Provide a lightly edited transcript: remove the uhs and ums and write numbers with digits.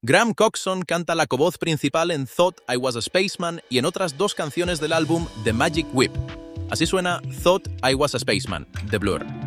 Graham Coxon canta la covoz principal en Thought I Was a Spaceman y en otras 2 canciones del álbum The Magic Whip. Así suena Thought I Was a Spaceman, de Blur.